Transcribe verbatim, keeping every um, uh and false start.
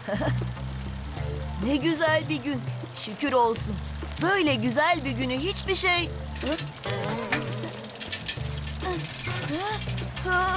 Ne güzel bir gün. Şükür olsun. Böyle güzel bir günü hiçbir şey...